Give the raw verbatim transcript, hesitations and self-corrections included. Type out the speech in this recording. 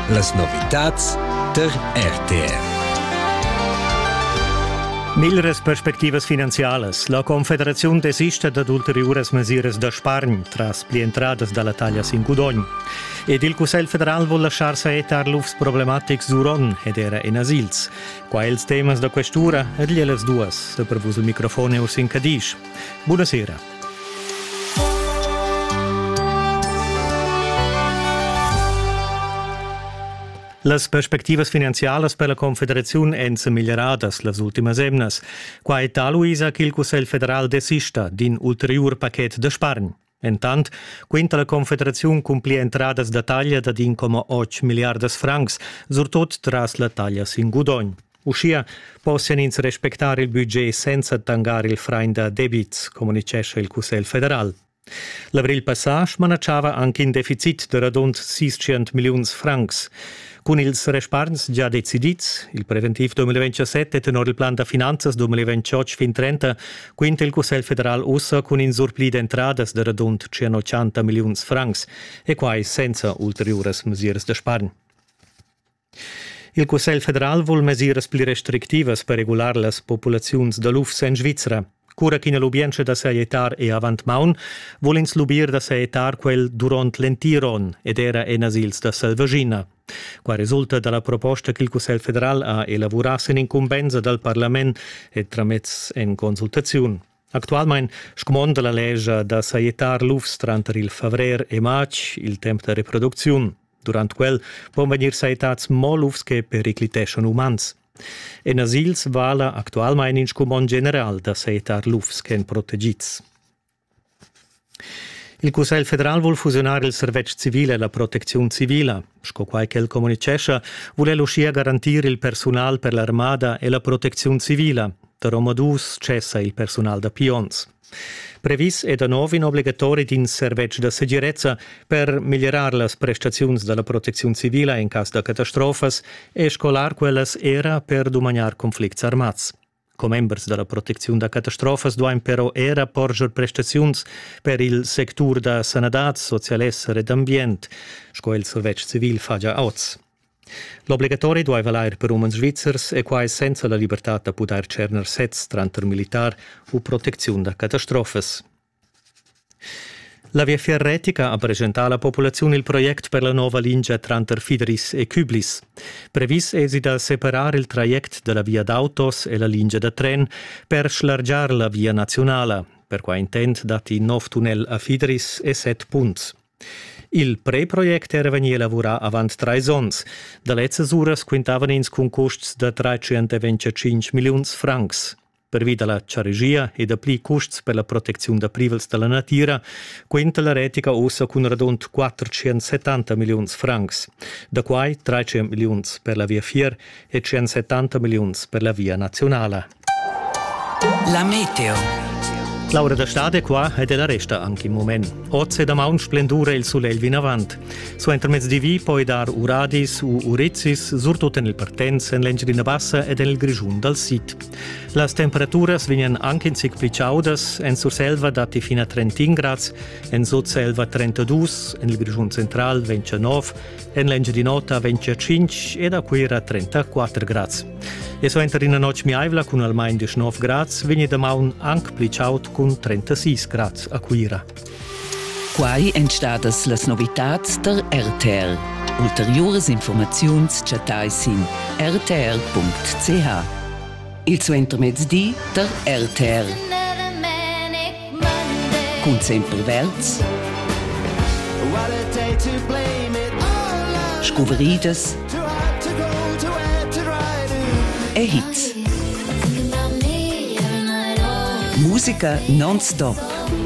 las novitats der R T R. Migliores perspectivas finanzialas. La Confederazione desiste ad ulteriores mesures da spargn tras pli entradas dalla taglia sin Cudogn. Ed il Cussel federal vuol lasciar saetar lufs problematics d'uron ed era en asils. Qua els temas da questura ed glielas duas. Se per vus il microfono Ursin Cadisch. Buonasera. Las perspectivas finanzialas per la Confederazione ense miglioradas las ultimas emnas. Qua è tal Luisa che il Cussel federal desista din ulterior paquet de spargn. Entant, quinta la Confederazione cumplia entradas da taglia da uno virgola otto miliardas francs, surtot tras la taglia sin Cudogn. Uscia possono ins respectare il budget senza tangare il frein da debits, comunicesce il Cussel federal. L'avril passage manacciava anche in deficit de radont seiscento milions francs. Con ils resparns già decidits, il preventiv duemilaventisette tenor il plan da finanzas duemilaventotto fin trenta, quinta il Cussel federal ussa con in surpli d'entradas de radont centottanta milions francs, e quai senza ulteriores mesures de spargn. Il Cussel federal vuol mesures pli restrictivas per regular las populaziuns da lufs en Svizzera. Cura ch'ina l'ubienza da saetar e avant maun, volins l'ubir da saetar quel durant l'entiron ed era en asils da Selvagina. Qua risulta dalla proposta che il Cussel federal ha elaborato in incumbenza dal Parlament e tramezz en consultazione. Actualmein scomonda la legge da saetar lufs tranter il favrer e maig, il tempo da reproduzione. Durant quel pon venir saetats mo lufs che pericliteschan umans. En asils vala actualmein in scumon general da saetar lufs che en protegits. Il Cussel federal vuol fusionare il servizio civile e la protezione civile. Sco quai che il comunicesce vuole l'uscia garantire il personal per l'armada e la protezione civile. Da Romadus cessa il personal da pions. Previs è da novin obbligatori din servizio da sicurezza per migliorare le prestazioni della protezione civile in caso di catastrofes e scolar quelles era per domaniar conflitti armati. Come members della protezione da catastrofes doim però era porger prestazioni per il sector da sanadat, socialesser ed ambient, sco il servizio civil fa già oz. L'obbligatori deve valere per umans svizzers e quai senza la libertà da poter cerner sets tranter militar o protezione da catastrofes. La Via Ferretica ha presentato alla popolazione il progetto per la nuova linea tranter Fidris e Küblis. Previs è da separare il traject della via d'autos e la linea da tren per slargiare la via nazionale, per qua intent dati nov tunnel a Fidris e set punts. Il pre-project era venia lavorar avant tre sons. Da letzes uras quintavan ins con costs da trecentoventicinque milions francs. Per via della ciaregia e da pli costs per la protezione da privels della natura, quinta la retica ossa con radont quattrocentosettanta milions francs. Da quai trecento milions per la via Fier e centosettanta milions per la via nazionale. La meteo. Laura da Stade qua ed è la resta anche in moment. Oggi da maun splendore il soleil vin avant. Su intermezz di vi poi dar uradis u urizis, surtut nel partenz, en l'engina bassa ed nel grigiun dal sit. Las temperaturas vinen anche in sic plicaudas, en sur selva dati fino a trentin grads, en sud selva trentadue, en il grigiun central ventinove, en l'engina di nota venticinque ed a quira trentaquattro grads. E so enter in a noc miaivla con almain diciannove grads, vini da maun anche plicaut con trentasei grads a quira. Quai entstadas las novitats der R T R. Ulteriores informaziuns chatais in r t r punct c h. Il suo intermezzi der R T R. Con sempre verts. Scuveridas. E hits. Musica non-stop.